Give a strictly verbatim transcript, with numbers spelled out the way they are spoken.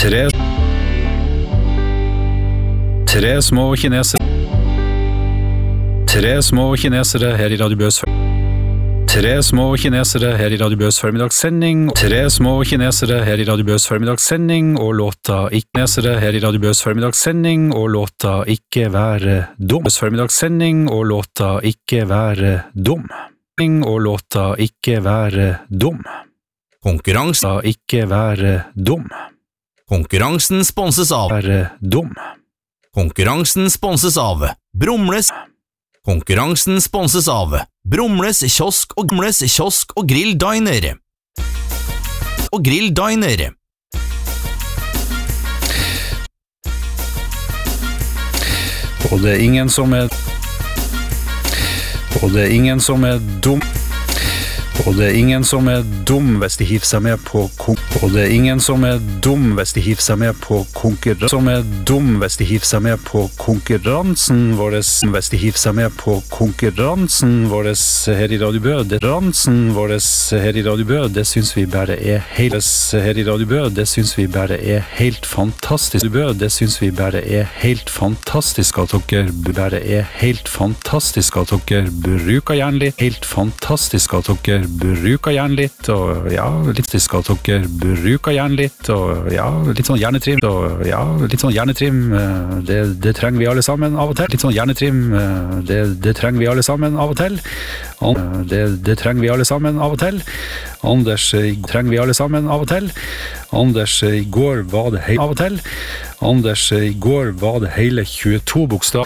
Tre Tre små kinesere Tre små kinesere her i Radio Bøs Tre små kinesere her i Radio Bøs formidagssending Tre små kinesere her i Radio Bøs formidagssending og låta ikke kinesere her i Radio Bøs formidagssending og låta ikke være dum Bøs formidagssending og låta ikke være dum og låta ikke være dum Konkurransen ikke være dum Konkurransen sponses av Være dum Konkurransen sponses av Brumles Konkurransen sponses av Brumles kiosk og Brumles kiosk og grill diner og grill diner Og det er ingen som er Og det er ingen som er dum Og det er ingen som er dum hvis de hiver seg med på kon Og det er ingen som er dum hvis de hiver seg med på konkurransen Som er dum hvis de hiver seg med på konkurransen vår Hvis de hiver seg med på konkurransen vår her i Radio Bø Det ransen vår her i Radio Bø Det synes vi bare er helt Her i Radio Bø Det synes vi bare er helt fantastisk Bø Det synes vi bare er helt fantastisk At dere bare er helt fantastisk At dere bruker gjerne litt Helt fantastisk at dere bruker gjerne litt og ja, litt stisk at dere bruker gjerne litt og ja, litt sånn hjernetrim og ja, litt sånn hjernetrim det, det trenger vi alle sammen av og til litt sånn hjernetrim det, det trenger vi alle sammen av og til det, det trenger vi alle sammen av og til Anders trenger vi alle sammen av og til Anders, i går var det hele av og til Anders, i går var det hele tjueto bokstav